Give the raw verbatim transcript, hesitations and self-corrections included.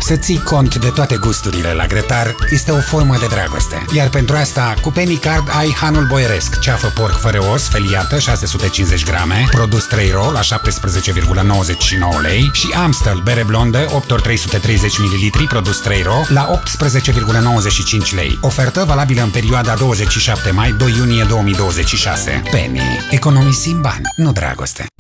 Să ții cont de toate gusturile la grătar este o formă de dragoste. Iar pentru asta, cu Penny Card ai Hanul boieresc, ceafă porc fără os, feliată, șase sute cincizeci grame, produs trei ro la șaptesprezece virgulă nouăzeci și nouă lei și Amstel, bere blondă, opt ori trei sute treizeci mililitri, produs trei ro la optsprezece virgulă nouăzeci și cinci lei. Ofertă valabilă în perioada douăzeci și șapte mai - doi iunie două mii douăzeci și șase. Penny. Economisim bani, nu dragoste.